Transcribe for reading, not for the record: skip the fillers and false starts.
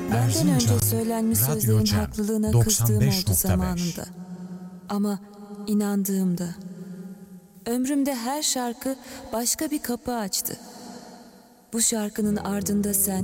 Benden önce söylenmiş Radyo sözlerin Cem, haklılığına kızdığım oldu 95.5. zamanında. Ama inandığımda. Ömrümde her şarkı başka bir kapı açtı. Bu şarkının ardında sen